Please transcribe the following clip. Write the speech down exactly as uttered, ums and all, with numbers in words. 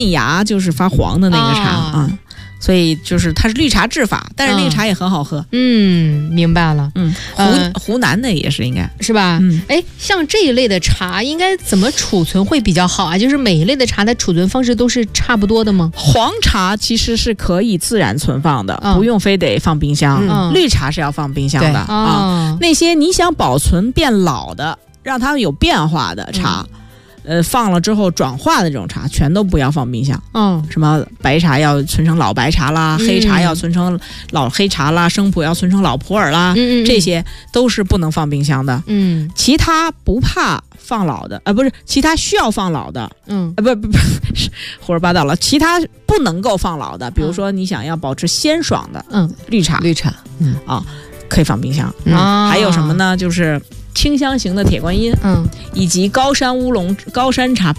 芽就是发黄的那个茶啊。嗯，所以就是它是绿茶制法，但是那个茶也很好喝。 嗯，明白了。 嗯，湖、呃、湖南的也是应该是吧？ 嗯， 哎，像这一类的茶应该怎么储存会比较好啊？就是每一类的茶的储存方式都是差不多的吗？ 黄茶其实是可以自然存放的，嗯、不用非得放冰箱。嗯、绿茶是要放冰箱的啊、哦。那些你想保存变老的，让它有变化的茶。嗯呃，放了之后转化的这种茶，全都不要放冰箱。嗯，什么白茶要存成老白茶啦，嗯、黑茶要存成老黑茶啦，生普要存成老普洱啦，嗯嗯嗯这些都是不能放冰箱的。嗯，其他不怕放老的，呃，不是，其他需要放老的，嗯，呃，不不不，胡说八道了。其他不能够放老的，比如说你想要保持鲜爽的，嗯，绿茶， 绿茶， 嗯啊，可以放冰箱。嗯，啊、还有什么呢？就是清香型的铁观音，嗯，以及高山乌龙、高山茶